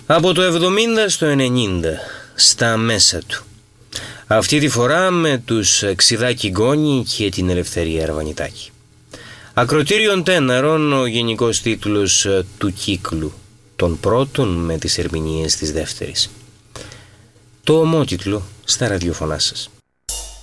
Από το 70 στο 90, στα μέσα του. Αυτή τη φορά με τους Ξιδάκη Γκόνη και την Ελευθερία Αρβανιτάκη. Ακροτήριον τέναρον ο γενικός τίτλος του κύκλου, των πρώτων με τις ερμηνείες της δεύτερης. Το ομότιτλο στα ραδιοφωνά σας.